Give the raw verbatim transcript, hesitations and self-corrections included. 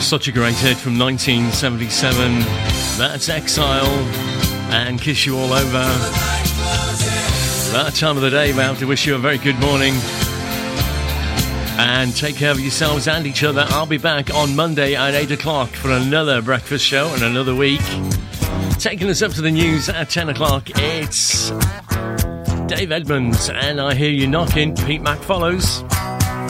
Such a great hit from nineteen seventy-seven. That's Exile and Kiss You All Over. That time of the day, we have to wish you a very good morning. And take care of yourselves and each other. I'll be back on Monday at eight o'clock for another breakfast show and another week. Taking us up to the news at ten o'clock, it's Dave Edmonds and I Hear You Knocking. Pete Mac follows.